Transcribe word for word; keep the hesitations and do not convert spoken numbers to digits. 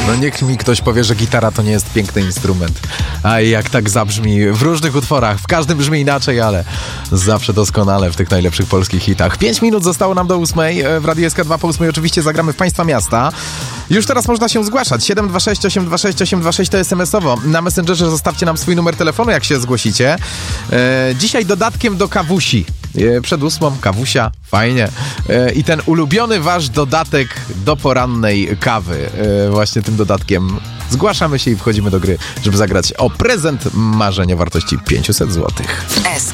No niech mi ktoś powie, że gitara to nie jest piękny instrument. A jak tak zabrzmi w różnych utworach, w każdym brzmi inaczej, ale zawsze doskonale w tych najlepszych polskich hitach. Pięć minut zostało nam do ósmej. W Radiu S K dwa po ósmej oczywiście zagramy w Państwa miasta. Już teraz można się zgłaszać. siedem dwa sześć osiem dwa sześć osiem dwa sześć to es em esowo. Na Messengerze zostawcie nam swój numer telefonu, jak się zgłosicie. E, dzisiaj dodatkiem do kawusi. E, przed ósmą kawusia, fajnie. E, I ten ulubiony wasz dodatek do porannej kawy. E, właśnie tym dodatkiem zgłaszamy się i wchodzimy do gry, żeby zagrać o prezent marzeń o wartości pięćset złotych. S